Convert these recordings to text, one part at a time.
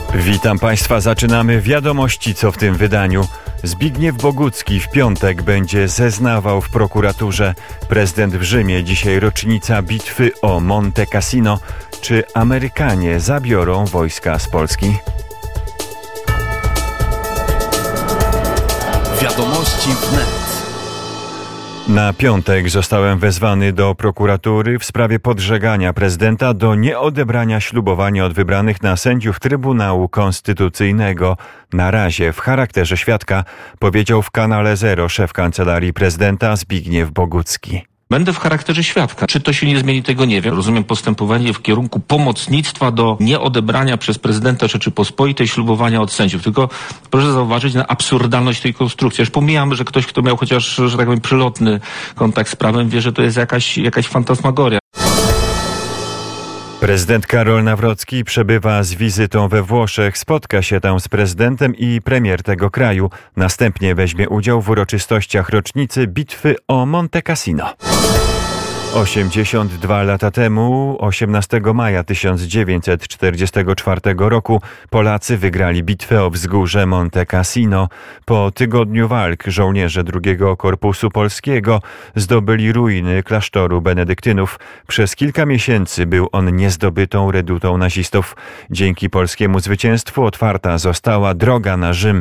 Witam Państwa, zaczynamy wiadomości, co w tym wydaniu. Zbigniew Bogucki w piątek będzie zeznawał w prokuraturze. Prezydent w Rzymie, dzisiaj rocznica bitwy o Monte Cassino. Czy Amerykanie zabiorą wojska z Polski? Wiadomości wnet. Na piątek zostałem wezwany do prokuratury w sprawie podżegania prezydenta do nieodebrania ślubowania od wybranych na sędziów Trybunału Konstytucyjnego. Na razie w charakterze świadka, powiedział w Kanale Zero szef Kancelarii Prezydenta Zbigniew Bogucki. Będę w charakterze świadka. Czy to się nie zmieni, tego nie wiem. Rozumiem postępowanie w kierunku pomocnictwa do nieodebrania przez prezydenta Rzeczypospolitej ślubowania od sędziów. Tylko proszę zauważyć na absurdalność tej konstrukcji. Już pomijam, że ktoś, kto miał chociaż, że tak powiem, przylotny kontakt z prawem, wie, że to jest jakaś fantasmagoria. Prezydent Karol Nawrocki przebywa z wizytą we Włoszech, spotka się tam z prezydentem i premier tego kraju. Następnie weźmie udział w uroczystościach rocznicy bitwy o Monte Cassino. 82 lata temu, 18 maja 1944 roku, Polacy wygrali bitwę o wzgórze Monte Cassino. Po tygodniu walk żołnierze II Korpusu Polskiego zdobyli ruiny klasztoru benedyktynów. Przez kilka miesięcy był on niezdobytą redutą nazistów. Dzięki polskiemu zwycięstwu otwarta została droga na Rzym.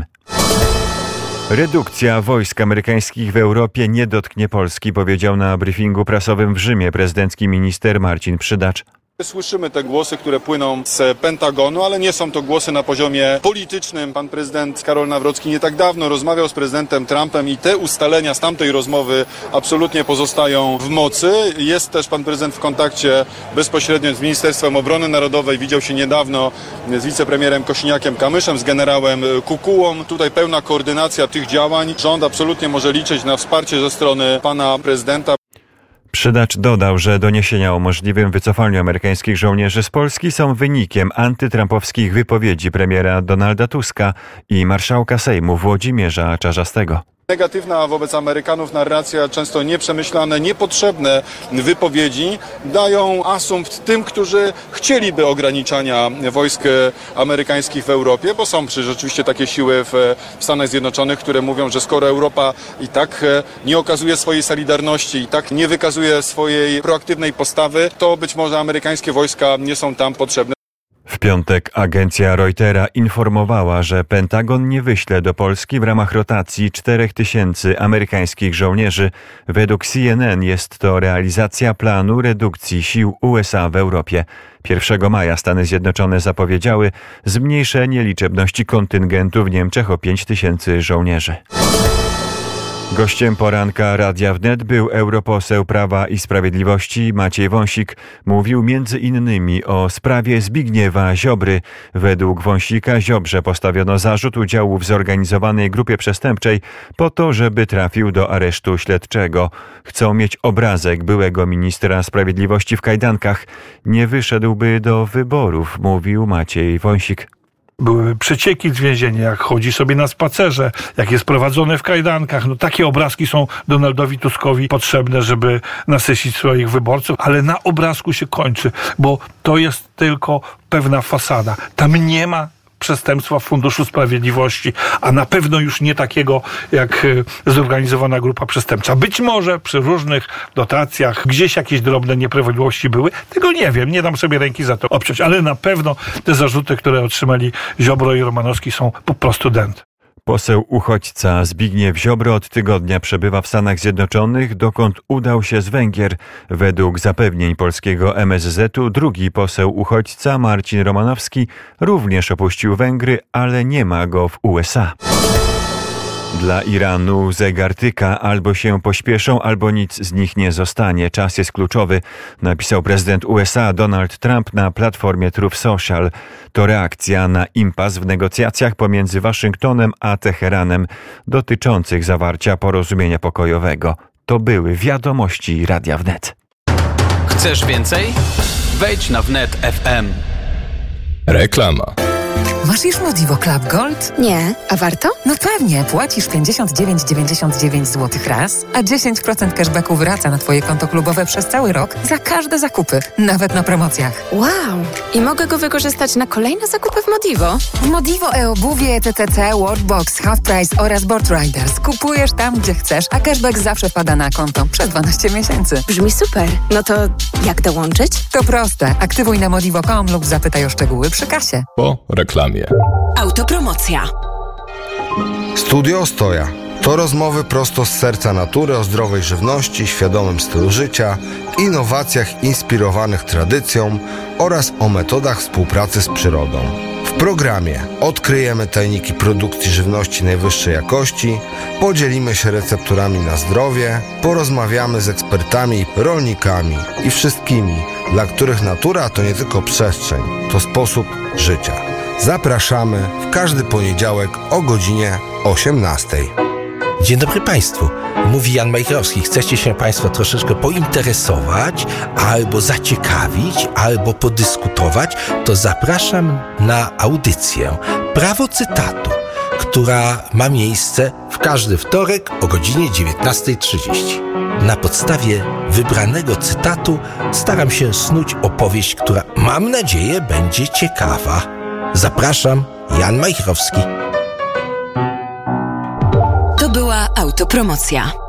Redukcja wojsk amerykańskich w Europie nie dotknie Polski, powiedział na briefingu prasowym w Rzymie prezydencki minister Marcin Przydacz. Słyszymy te głosy, które płyną z Pentagonu, ale nie są to głosy na poziomie politycznym. Pan prezydent Karol Nawrocki nie tak dawno rozmawiał z prezydentem Trumpem i te ustalenia z tamtej rozmowy absolutnie pozostają w mocy. Jest też pan prezydent w kontakcie bezpośrednio z Ministerstwem Obrony Narodowej. Widział się niedawno z wicepremierem Kosiniakiem-Kamyszem, z generałem Kukułą. Tutaj pełna koordynacja tych działań. Rząd absolutnie może liczyć na wsparcie ze strony pana prezydenta. Przydacz dodał, że doniesienia o możliwym wycofaniu amerykańskich żołnierzy z Polski są wynikiem antytrampowskich wypowiedzi premiera Donalda Tuska i marszałka Sejmu Włodzimierza Czarzastego. Negatywna wobec Amerykanów narracja, często nieprzemyślane, niepotrzebne wypowiedzi dają asumpt tym, którzy chcieliby ograniczania wojsk amerykańskich w Europie, bo są przecież rzeczywiście takie siły w Stanach Zjednoczonych, które mówią, że skoro Europa i tak nie okazuje swojej solidarności, i tak nie wykazuje swojej proaktywnej postawy, to być może amerykańskie wojska nie są tam potrzebne. W piątek agencja Reutera informowała, że Pentagon nie wyśle do Polski w ramach rotacji 4000 amerykańskich żołnierzy. Według CNN jest to realizacja planu redukcji sił USA w Europie. 1 maja Stany Zjednoczone zapowiedziały zmniejszenie liczebności kontyngentu w Niemczech o 5000 żołnierzy. Gościem poranka Radia Wnet był europoseł Prawa i Sprawiedliwości Maciej Wąsik. Mówił m.in. o sprawie Zbigniewa Ziobry. Według Wąsika Ziobrze postawiono zarzut udziału w zorganizowanej grupie przestępczej po to, żeby trafił do aresztu śledczego. Chcą mieć obrazek byłego ministra sprawiedliwości w kajdankach. Nie wyszedłby do wyborów, mówił Maciej Wąsik. Były przecieki z więzienia, jak chodzi sobie na spacerze, jak jest prowadzony w kajdankach. No takie obrazki są Donaldowi Tuskowi potrzebne, żeby nasycić swoich wyborców, ale na obrazku się kończy, bo to jest tylko pewna fasada. Tam nie ma przestępstwa w Funduszu Sprawiedliwości, a na pewno już nie takiego jak zorganizowana grupa przestępcza. Być może przy różnych dotacjach gdzieś jakieś drobne nieprawidłowości były. Tego nie wiem, nie dam sobie ręki za to obciąć, ale na pewno te zarzuty, które otrzymali Ziobro i Romanowski, są po prostu dęte. Poseł uchodźca Zbigniew Ziobro od tygodnia przebywa w Stanach Zjednoczonych, dokąd udał się z Węgier. Według zapewnień polskiego MSZ-u drugi poseł uchodźca Marcin Romanowski również opuścił Węgry, ale nie ma go w USA. Dla Iranu zegar tyka, albo się pośpieszą, albo nic z nich nie zostanie. Czas jest kluczowy, napisał prezydent USA Donald Trump na platformie Truth Social. To reakcja na impas w negocjacjach pomiędzy Waszyngtonem a Teheranem dotyczących zawarcia porozumienia pokojowego. To były wiadomości Radia Wnet. Chcesz więcej? Wejdź na wnet.fm. Reklama. Masz już Modivo Club Gold? Nie, a warto? No pewnie, płacisz 59,99 zł raz, a 10% cashbacku wraca na Twoje konto klubowe przez cały rok za każde zakupy, nawet na promocjach. Wow! I mogę go wykorzystać na kolejne zakupy w Modivo? W Modivo e-obuwie, TTC, Watchbox, Half Price oraz Board Riders kupujesz tam, gdzie chcesz, a cashback zawsze wpada na konto przez 12 miesięcy. Brzmi super. No to jak dołączyć? To proste. Aktywuj na modivo.com lub zapytaj o szczegóły przy kasie. Po reklamie. Autopromocja. Studio Ostoja to rozmowy prosto z serca natury o zdrowej żywności, świadomym stylu życia, innowacjach inspirowanych tradycją oraz o metodach współpracy z przyrodą. W programie odkryjemy tajniki produkcji żywności najwyższej jakości, podzielimy się recepturami na zdrowie, porozmawiamy z ekspertami, rolnikami i wszystkimi, dla których natura to nie tylko przestrzeń, to sposób życia. Zapraszamy w każdy poniedziałek o godzinie 18:00. Dzień dobry Państwu. Mówi Jan Majchrowski. Chcecie się Państwo troszeczkę pointeresować, albo zaciekawić, albo podyskutować, to zapraszam na audycję Prawo Cytatu, która ma miejsce w każdy wtorek o godzinie 19:30. Na podstawie wybranego cytatu staram się snuć opowieść, która, mam nadzieję, będzie ciekawa. Zapraszam, Jan Majchrowski. To była autopromocja.